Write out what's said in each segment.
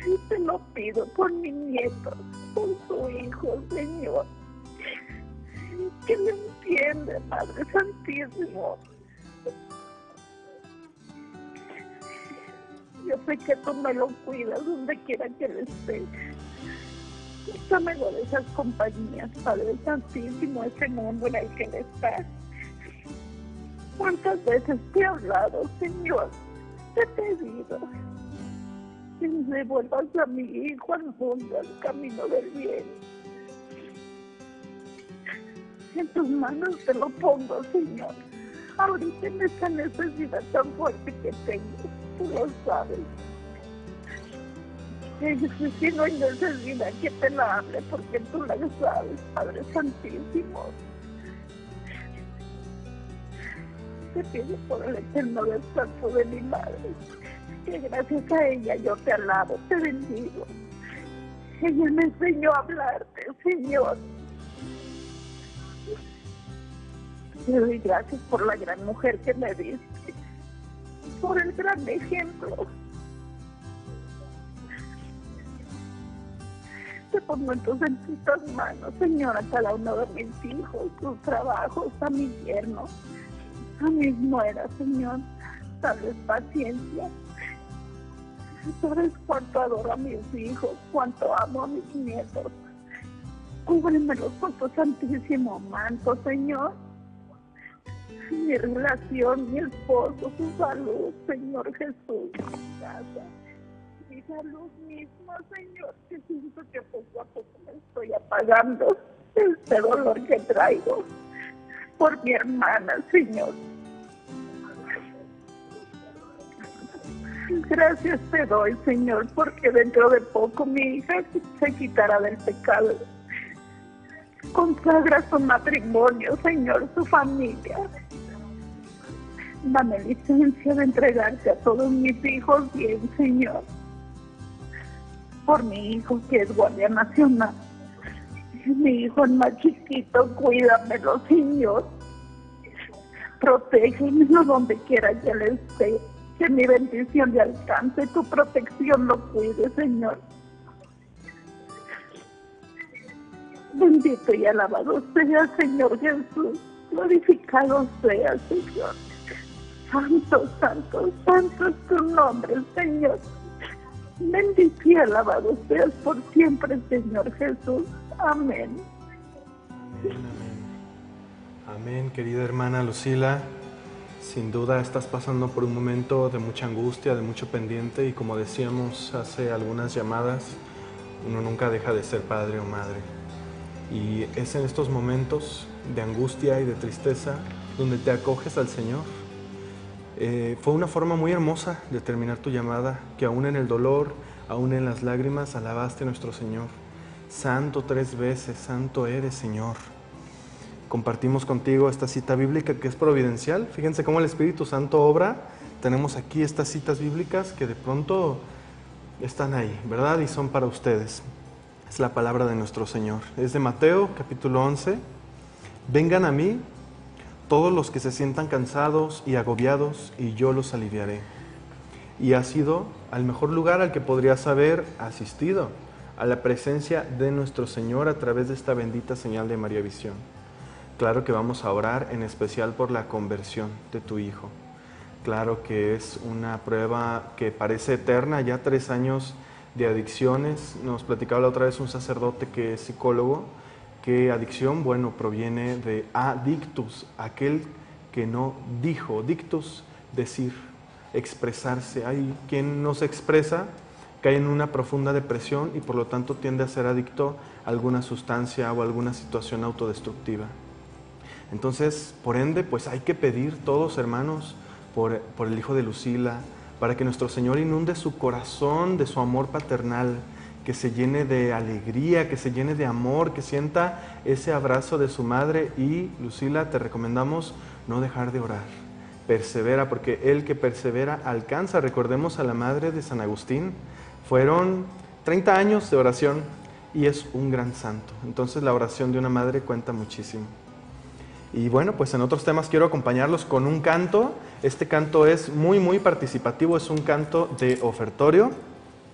Te lo pido por mi nieto, por su hijo, Señor. Que me entiende, Padre Santísimo. Yo sé que tú me lo cuidas donde quiera que él esté. Quítamelo de esas compañías, Padre Santísimo, ese mundo en el que él está. ¿Cuántas veces te he hablado, Señor? Te he pedido que me vuelvas a mi hijo al mundo, al camino del bien. En tus manos te lo pongo, Señor. Ahorita en esta necesidad tan fuerte que tengo, tú lo sabes. Si no hay necesidad que te la hable, porque tú la sabes, Padre Santísimo. Te pido por el eterno descanso de mi madre, que gracias a ella yo te alabo, te bendigo. Ella me enseñó a hablarte, Señor. Te doy gracias por la gran mujer que me diste, por el gran ejemplo. Te pongo en tus benditas manos, Señor, a cada uno de mis hijos, sus trabajos, a mi yerno, a mis nueras, Señor. Dales paciencia. Sabes cuánto adoro a mis hijos, cuánto amo a mis nietos. Cúbremelos con tu santísimo manto, Señor. Mi relación, mi esposo, su salud, Señor Jesús, mi casa, mi salud misma, Señor, que siento que poco a poco me estoy apagando este dolor que traigo por mi hermana, Señor. Gracias te doy, Señor, porque dentro de poco mi hija se quitará del pecado. Consagra su matrimonio, Señor, su familia. Dame licencia de entregarte a todos mis hijos bien, Señor. Por mi hijo que es guardia nacional. Mi hijo el más chiquito, cuídamelo, Señor. Protégemelo donde quiera que él esté. Que mi bendición le alcance, tu protección lo cuide, Señor. Bendito y alabado sea, Señor Jesús. Glorificado sea, Señor. Santo, santo, santo es tu nombre, Señor. Bendito y alabado seas por siempre, Señor Jesús. Amén. Amén, amén. Amén, querida hermana Lucila. Sin duda estás pasando por un momento de mucha angustia, de mucho pendiente, y como decíamos hace algunas llamadas, uno nunca deja de ser padre o madre. Y es en estos momentos de angustia y de tristeza donde te acoges al Señor. Fue una forma muy hermosa de terminar tu llamada, que aún en el dolor, aún en las lágrimas, alabaste a nuestro Señor. Santo 3 veces, santo eres, Señor. Compartimos contigo esta cita bíblica que es providencial. Fíjense cómo el Espíritu Santo obra. Tenemos aquí estas citas bíblicas que de pronto están ahí, ¿verdad? Y son para ustedes. Es la palabra de nuestro Señor. Es de Mateo, capítulo 11. Vengan a mí todos los que se sientan cansados y agobiados, y yo los aliviaré. Y ha sido al mejor lugar al que podrías haber asistido, a la presencia de nuestro Señor a través de esta bendita señal de María Visión. Claro que vamos a orar en especial por la conversión de tu hijo. Claro que es una prueba que parece eterna, ya 3 años de adicciones. Nos platicaba la otra vez un sacerdote que es psicólogo, que adicción, bueno, proviene de adictus, aquel que no dijo, dictus, decir, expresarse. Hay quien no se expresa, cae en una profunda depresión y por lo tanto tiende a ser adicto a alguna sustancia o alguna situación autodestructiva. Entonces, por ende, pues hay que pedir todos, hermanos, por el hijo de Lucila, para que nuestro Señor inunde su corazón de su amor paternal, que se llene de alegría, que se llene de amor, que sienta ese abrazo de su madre. Y, Lucila, te recomendamos no dejar de orar. Persevera, porque el que persevera alcanza. Recordemos a la madre de San Agustín. Fueron 30 años de oración y es un gran santo. Entonces, la oración de una madre cuenta muchísimo. Y bueno, pues en otros temas quiero acompañarlos con un canto. Este canto es muy, muy participativo, es un canto de ofertorio.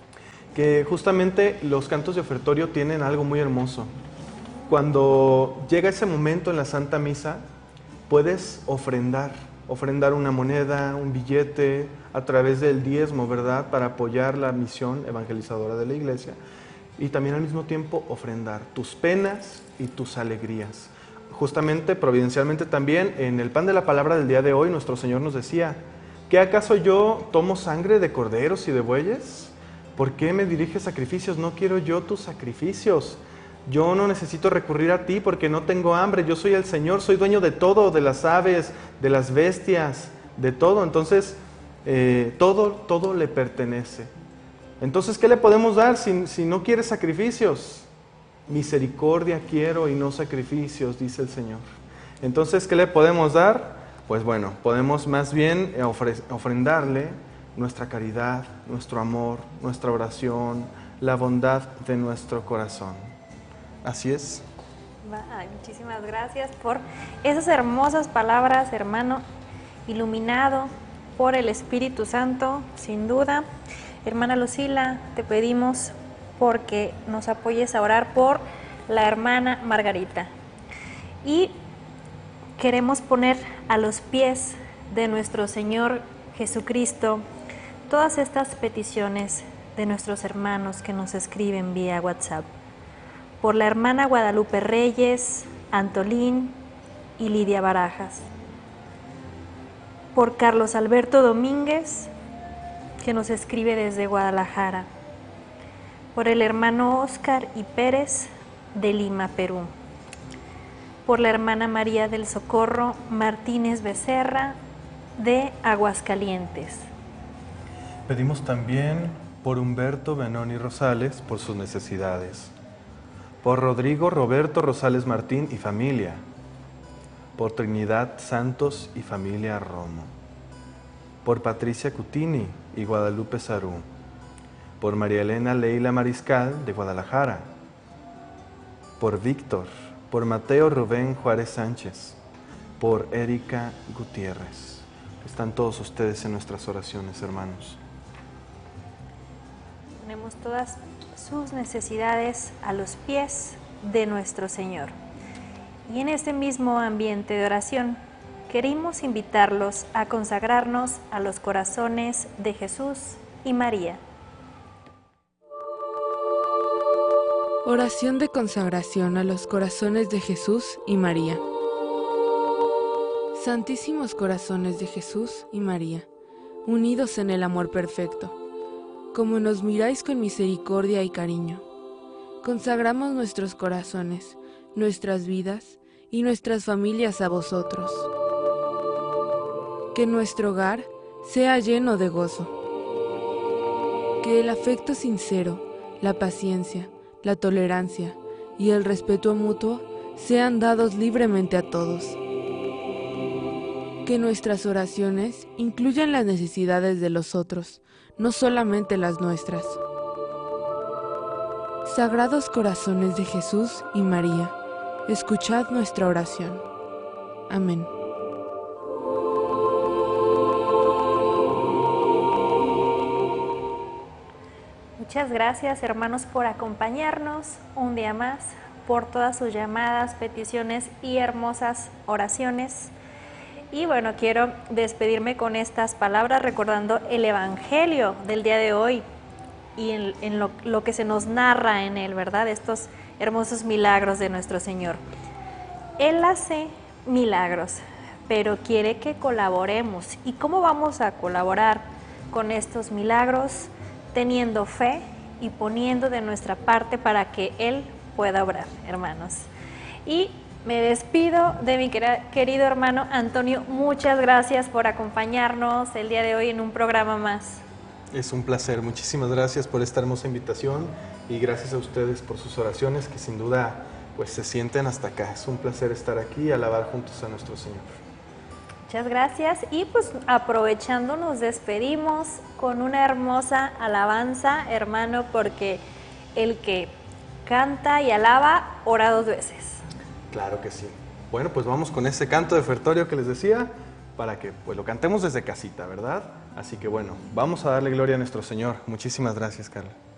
que justamente los cantos de ofertorio tienen algo muy hermoso. Cuando llega ese momento en la Santa Misa, puedes ofrendar una moneda, un billete, a través del diezmo, ¿verdad?, para apoyar la misión evangelizadora de la Iglesia, y también al mismo tiempo ofrendar tus penas y tus alegrías. Justamente, providencialmente también, en el pan de la palabra del día de hoy, nuestro Señor nos decía: ¿qué acaso yo tomo sangre de corderos y de bueyes? ¿Por qué me diriges sacrificios? No quiero yo tus sacrificios. Yo no necesito recurrir a ti porque no tengo hambre. Yo soy el Señor, soy dueño de todo, de las aves, de las bestias, de todo. Entonces, todo le pertenece. Entonces, ¿qué le podemos dar si no quiere sacrificios? Misericordia quiero y no sacrificios, dice el Señor. Entonces, ¿qué le podemos dar? Pues bueno, podemos más bien ofrendarle nuestra caridad, nuestro amor, nuestra oración, la bondad de nuestro corazón. Así es. Ay, muchísimas gracias por esas hermosas palabras, hermano, iluminado por el Espíritu Santo, sin duda. Hermana Lucila, te pedimos porque nos apoyes a orar por la hermana Margarita. Y queremos poner a los pies de nuestro Señor Jesucristo todas estas peticiones de nuestros hermanos que nos escriben vía WhatsApp. Por la hermana Guadalupe Reyes, Antolín y Lidia Barajas. Por Carlos Alberto Domínguez, que nos escribe desde Guadalajara. Por el hermano Óscar y Pérez de Lima, Perú. Por la hermana María del Socorro Martínez Becerra de Aguascalientes. Pedimos también por Humberto Benoni Rosales, por sus necesidades. Por Rodrigo Roberto Rosales Martín y familia. Por Trinidad Santos y familia Romo. Por Patricia Cutini y Guadalupe Sarú. Por María Elena Leila Mariscal de Guadalajara. Por Víctor. Por Mateo Rubén Juárez Sánchez. Por Erika Gutiérrez. Están todos ustedes en nuestras oraciones, hermanos. Ponemos todas sus necesidades a los pies de nuestro Señor. Y en este mismo ambiente de oración, queremos invitarlos a consagrarnos a los corazones de Jesús y María. Oración de consagración a los corazones de Jesús y María. Santísimos corazones de Jesús y María, unidos en el amor perfecto, como nos miráis con misericordia y cariño, consagramos nuestros corazones, nuestras vidas y nuestras familias a vosotros. Que nuestro hogar sea lleno de gozo. Que el afecto sincero, la paciencia, la tolerancia y el respeto mutuo sean dados libremente a todos. Que nuestras oraciones incluyan las necesidades de los otros, no solamente las nuestras. Sagrados corazones de Jesús y María, escuchad nuestra oración. Amén. Muchas gracias, hermanos, por acompañarnos un día más, por todas sus llamadas, peticiones y hermosas oraciones. Y bueno, quiero despedirme con estas palabras recordando el Evangelio del día de hoy y en lo que se nos narra en él, ¿verdad? Estos hermosos milagros de nuestro Señor. Él hace milagros, pero quiere que colaboremos. ¿Y cómo vamos a colaborar con estos milagros? Teniendo fe y poniendo de nuestra parte para que Él pueda obrar, hermanos. Y me despido de mi querido hermano Antonio. Muchas gracias por acompañarnos el día de hoy en un programa más. Es un placer. Muchísimas gracias por esta hermosa invitación y gracias a ustedes por sus oraciones que sin duda pues se sienten hasta acá. Es un placer estar aquí y alabar juntos a nuestro Señor. Muchas gracias y pues aprovechando nos despedimos con una hermosa alabanza, hermano, porque el que canta y alaba ora dos veces. Claro que sí. Bueno, pues vamos con ese canto de ofertorio que les decía, para que pues lo cantemos desde casita, ¿verdad? Así que bueno, vamos a darle gloria a nuestro Señor. Muchísimas gracias, Carla.